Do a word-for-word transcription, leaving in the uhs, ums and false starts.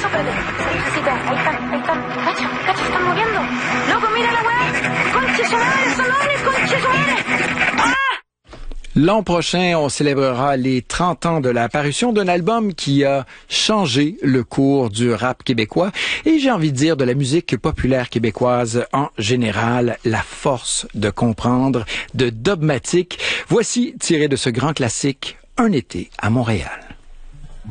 espérate. Resucita. Ahí están, ahí están. Cacha, cacha, se están moviendo. Loco, mira la weá. Conche su madre, son hombres, conche su madre. ¡Ah! L'an prochain, on célébrera les trente ans de la parution d'un album qui a changé le cours du rap québécois et j'ai envie de dire de la musique populaire québécoise en général, La force de comprendre de Dogmatique. Voici tiré de ce grand classique, Un été à Montréal.